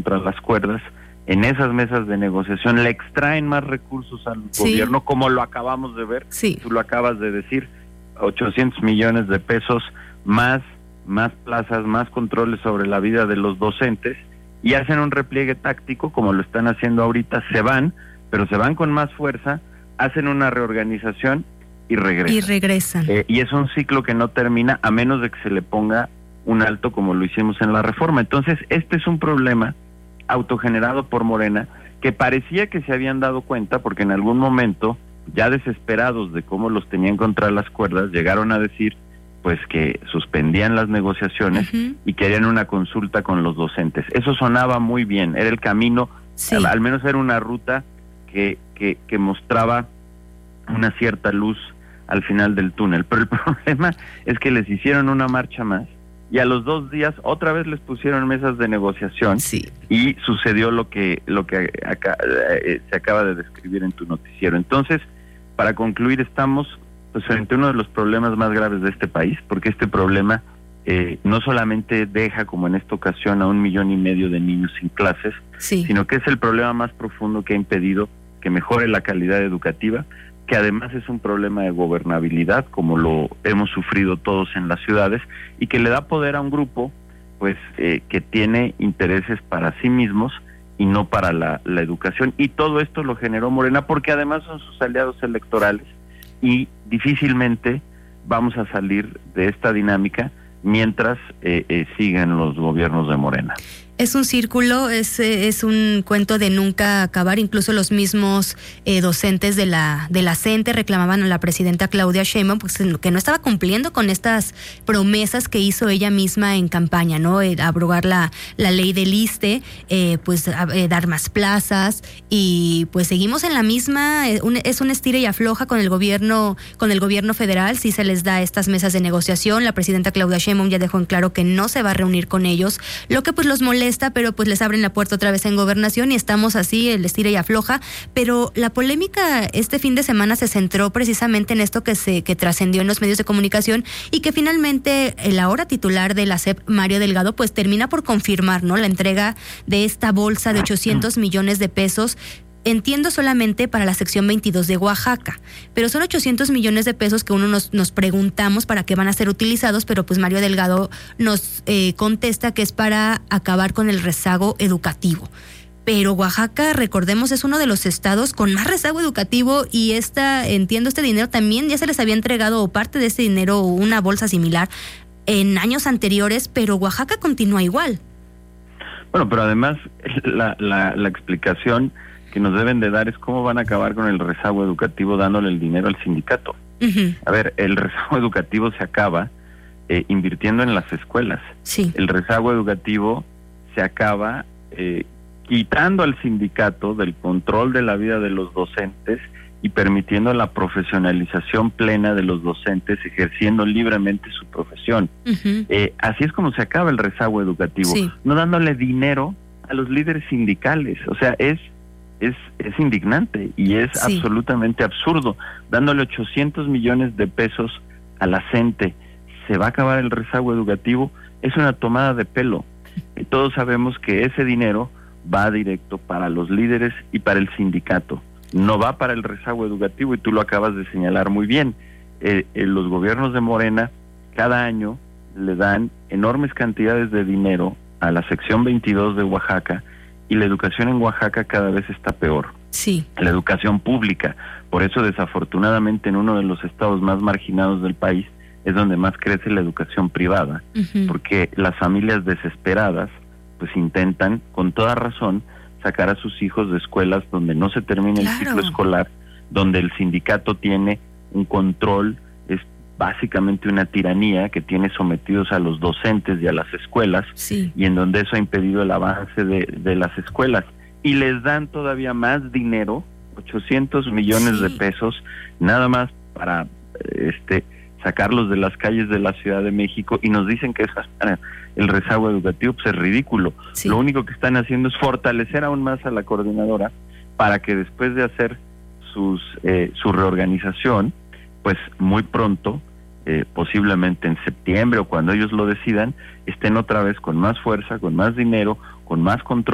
contra las cuerdas, en esas mesas de negociación le extraen más recursos al gobierno, como lo acabamos de ver, tú lo acabas de decir, 800 millones de pesos, más plazas, más controles sobre la vida de los docentes, y hacen un repliegue táctico, como lo están haciendo ahorita, pero se van con más fuerza, hacen una reorganización y regresan. Y es un ciclo que no termina a menos de que se le ponga un alto, como lo hicimos en la reforma. Entonces, este es un problema autogenerado por Morena, que parecía que se habían dado cuenta, porque en algún momento, ya desesperados de cómo los tenían contra las cuerdas, llegaron a decir pues que suspendían las negociaciones y querían una consulta con los docentes. Eso sonaba muy bien, era el camino, al menos era una ruta que mostraba una cierta luz al final del túnel. Pero el problema es que les hicieron una marcha más y a los 2 días otra vez les pusieron mesas de negociación y sucedió lo que acá, se acaba de describir en tu noticiero. Entonces, para concluir, estamos pues frente a uno de los problemas más graves de este país, porque este problema no solamente deja, como en esta ocasión, a 1,5 millones de niños sin clases, sino que es el problema más profundo que ha impedido que mejore la calidad educativa, que además es un problema de gobernabilidad, como lo hemos sufrido todos en las ciudades, y que le da poder a un grupo pues que tiene intereses para sí mismos y no para la educación. Y todo esto lo generó Morena, porque además son sus aliados electorales, y difícilmente vamos a salir de esta dinámica mientras sigan los gobiernos de Morena. Es un círculo, es un cuento de nunca acabar. Incluso los mismos docentes de la CENTE reclamaban a la presidenta Claudia Sheinbaum pues, que no estaba cumpliendo con estas promesas que hizo ella misma en campaña, ¿no? Abrogar la ley del ISSSTE, dar más plazas, y pues seguimos en la misma. Es un estira y afloja con el gobierno federal. Si se les da estas mesas de negociación, la presidenta Claudia Sheinbaum ya dejó en claro que no se va a reunir con ellos, lo que pues los molesta, pero pues les abren la puerta otra vez en Gobernación y estamos así, el estira y afloja. Pero la polémica este fin de semana se centró precisamente en esto que trascendió en los medios de comunicación, y que finalmente el ahora titular de la SEP, Mario Delgado, pues termina por confirmar, ¿no?, la entrega de esta bolsa de 800 millones de pesos. Entiendo solamente para la sección 22 de Oaxaca, pero son 800 millones de pesos que uno nos preguntamos para qué van a ser utilizados, pero pues Mario Delgado nos contesta que es para acabar con el rezago educativo. Pero Oaxaca, recordemos, es uno de los estados con más rezago educativo, y entiendo, este dinero también ya se les había entregado, o parte de este dinero, o una bolsa similar, en años anteriores, pero Oaxaca continúa igual. Bueno, pero además la explicación que nos deben de dar es cómo van a acabar con el rezago educativo dándole el dinero al sindicato. A ver, el rezago educativo se acaba invirtiendo en las escuelas. El rezago educativo se acaba quitando al sindicato del control de la vida de los docentes y permitiendo la profesionalización plena de los docentes, ejerciendo libremente su profesión. Así es como se acaba el rezago educativo, no dándole dinero a los líderes sindicales. O sea, es indignante y es absolutamente absurdo. Dándole 800 millones de pesos a la CENTE, ¿se va a acabar el rezago educativo? Es una tomada de pelo. Todos sabemos que ese dinero va directo para los líderes y para el sindicato, no va para el rezago educativo, y tú lo acabas de señalar muy bien. Los gobiernos de Morena cada año le dan enormes cantidades de dinero a la sección 22 de Oaxaca, y la educación en Oaxaca cada vez está peor. La educación pública. Por eso, desafortunadamente, en uno de los estados más marginados del país es donde más crece la educación privada, porque las familias desesperadas pues intentan, con toda razón, sacar a sus hijos de escuelas donde no se termina el ciclo escolar, donde el sindicato tiene un control, es básicamente una tiranía que tiene sometidos a los docentes y a las escuelas, y en donde eso ha impedido el avance de las escuelas. Y les dan todavía más dinero, 800 millones de pesos, nada más para sacarlos de las calles de la Ciudad de México, y nos dicen que es para el rezago educativo. Pues es ridículo. Lo único que están haciendo es fortalecer aún más a la coordinadora para que después de hacer su reorganización, pues muy pronto, posiblemente en septiembre o cuando ellos lo decidan, estén otra vez con más fuerza, con más dinero, con más control